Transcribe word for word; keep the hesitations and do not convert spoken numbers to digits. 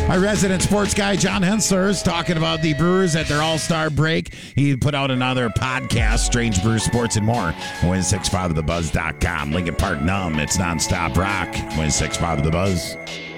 Our resident sports guy, John Hensler, is talking about the Brewers at their all-star break. He put out another podcast, Strange Brew Sports and More, on one six five the buzz dot com. Lincoln Park Numb, it's nonstop rock, one six five the buzz.